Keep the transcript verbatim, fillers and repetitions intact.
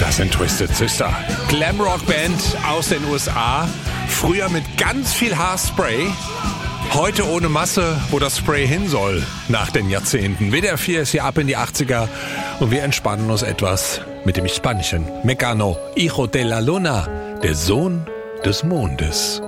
Das sind Twisted Sister. Glamrock-Band aus den U S A. Früher mit ganz viel Haarspray. Heute ohne Masse, wo das Spray hin soll nach den Jahrzehnten. W D R vier ist hier ab in die achtziger und wir entspannen uns etwas mit dem Spanischen. Mecano, Hijo de la Luna, der Sohn des Mondes.